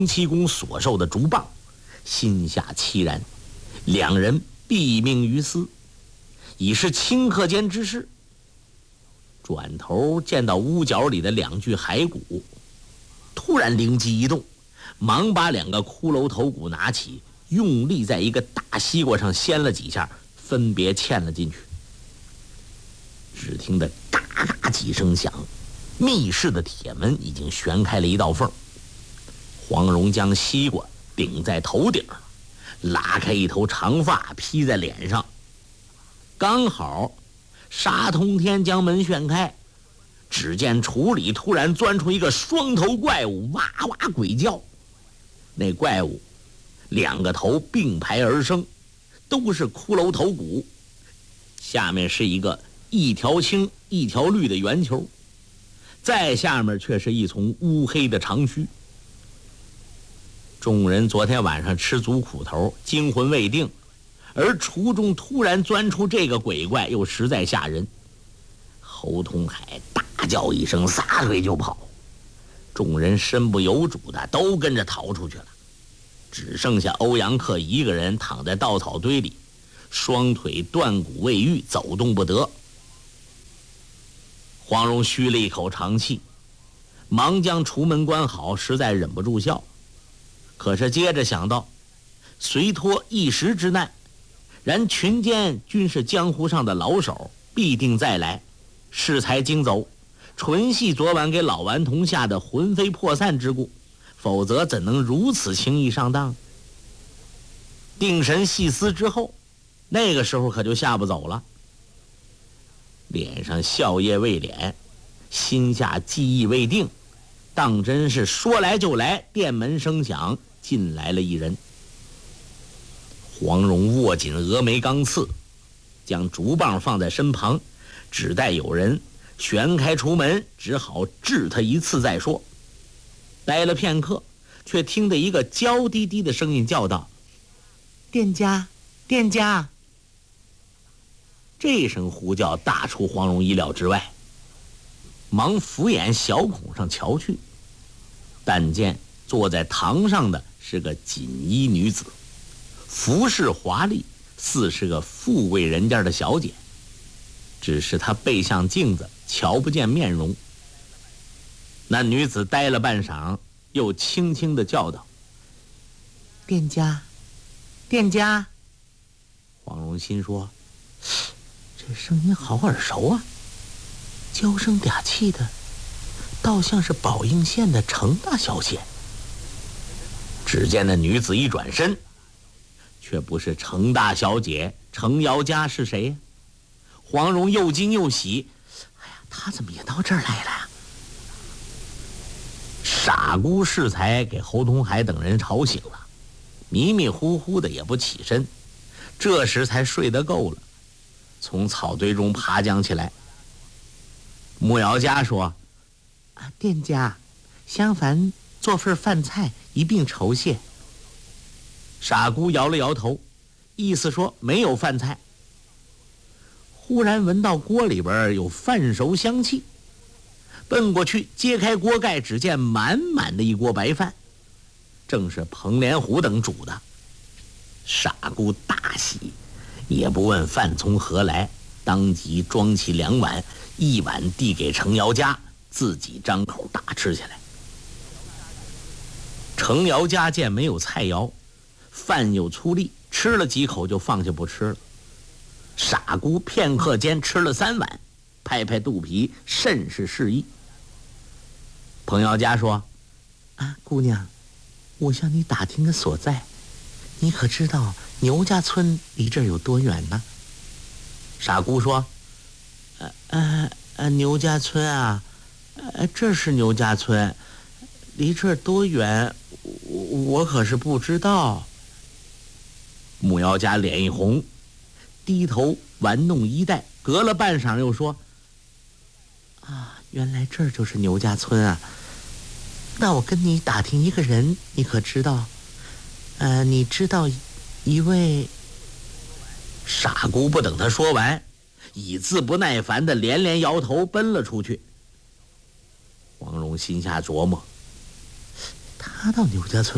七公所授的竹棒，心下凄然，两人毙命于斯，已是顷刻间之事。转头见到屋角里的2具骸骨，突然灵机一动，忙把2个骷髅头骨拿起，用力在一个大西瓜上掀了几下，分别嵌了进去。只听得嘎嘎几声响，密室的铁门已经旋开了一道缝。黄蓉将西瓜顶在头顶，拉开一头长发披在脸上，刚好杀通天将门旋开，只见橱里突然钻出一个双头怪物，哇哇鬼叫。那怪物2个头并排而生，都是骷髅头骨，下面是一个一条青一条绿的圆球，再下面却是一丛乌黑的长须。众人昨天晚上吃足苦头，惊魂未定，而橱中突然钻出这个鬼怪，又实在吓人。侯通海大叫一声，撒腿就跑，众人身不由主的都跟着逃出去了，只剩下欧阳克一个人躺在稻草堆里，双腿断骨未愈，走动不得。黄蓉吁了一口长气，忙将橱门关好，实在忍不住笑。可是接着想到，虽脱一时之难，然群奸均是江湖上的老手，必定再来，适才惊走，纯系昨晚给老顽童下的魂飞魄散之故，否则怎能如此轻易上当？定神细思之后，那个时候可就吓不走了。脸上笑靥未敛，心下记忆未定，当真是说来就来。店门声响，进来了一人。黄蓉握紧峨眉钢刺，将竹棒放在身旁，只待有人旋开橱门，只好治他一次再说。待了片刻，却听得一个娇滴滴的声音叫道：“店家，店家！”这声呼叫大出黄蓉意料之外，忙俯眼小孔上瞧去，但见坐在堂上的是个锦衣女子，服饰华丽，似是个富贵人家的小姐，只是她背向镜子，瞧不见面容。那女子呆了半晌，又轻轻地叫道：“店家，店家！”黄蓉心说，这声音好耳熟啊，娇声嗲气的，倒像是宝应县的程大小姐。只见那女子一转身，却不是程大小姐，程瑶家是谁呀？黄蓉又惊又喜，哎呀，她怎么也到这儿来了？傻姑适才给侯通海等人吵醒了，迷迷糊糊的也不起身，这时才睡得够了，从草堆中爬将起来。穆瑶家说：“店家，相烦做份饭菜一并酬谢。”傻姑摇了摇头，意思说没有饭菜。忽然闻到锅里边有饭熟香气，奔过去揭开锅盖，只见满满的一锅白饭，正是彭连虎等煮的。傻姑大喜，也不问饭从何来，当即装起2碗，1碗递给程瑶家，自己张口大吃起来。程瑶家见没有菜肴，饭又粗粝，吃了几口就放下不吃了。傻姑片刻间吃了3碗，拍拍肚皮，甚是适意。彭瑶家说：“姑娘，我向你打听个所在，你可知道牛家村离这儿有多远呢？”傻姑说：“牛家村啊，这是牛家村，离这儿多远，我可是不知道。”穆瑶家脸一红，低头玩弄衣带，隔了半晌又说：“原来这儿就是牛家村啊。那我跟你打听一个人，你可知道？你知道一位……”傻姑不等他说完，已自不耐烦的连连摇头，奔了出去。黄蓉心下琢磨，他到牛家村